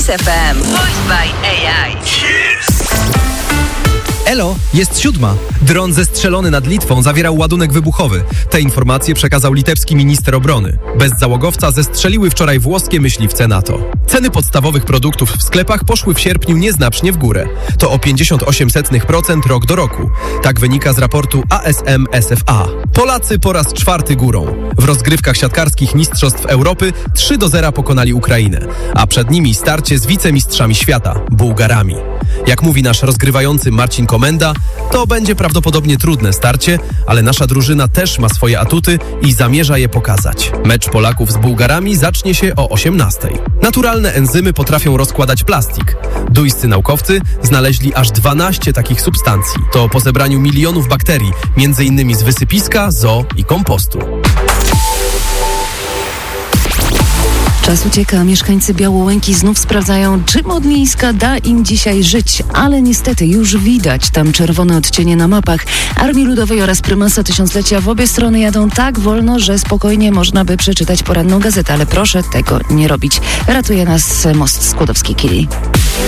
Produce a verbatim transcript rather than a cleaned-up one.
Kiss F M. Voiced by A I. Elo, jest siódma. Dron zestrzelony nad Litwą zawierał ładunek wybuchowy. Te informacje przekazał litewski minister obrony. Bez załogowca zestrzeliły wczoraj włoskie myśliwce NATO. Ceny podstawowych produktów w sklepach poszły w sierpniu nieznacznie w górę. To o pięćdziesiąt osiem procent rok do roku. Tak wynika z raportu A S M S F A. Polacy po raz czwarty górą. W rozgrywkach siatkarskich Mistrzostw Europy trzy do zera pokonali Ukrainę, a przed nimi starcie z wicemistrzami świata, Bułgarami. Jak mówi nasz rozgrywający Marcin Komenda, to będzie prawdopodobnie trudne starcie, ale nasza drużyna też ma swoje atuty i zamierza je pokazać. Mecz Polaków z Bułgarami zacznie się o osiemnastej. Naturalne enzymy potrafią rozkładać plastik. Duńscy naukowcy znaleźli aż dwanaście takich substancji. To po zebraniu milionów bakterii, między innymi z wysypiska, zoo i kompostu. Czas ucieka, mieszkańcy Białołęki znów sprawdzają, czym od miejska da im dzisiaj żyć, ale niestety już widać tam czerwone odcienie na mapach Armii Ludowej oraz Prymasa Tysiąclecia. W obie strony jadą tak wolno, że spokojnie można by przeczytać poranną gazetę, ale proszę tego nie robić. Ratuje nas most Skłodowskiej Kili.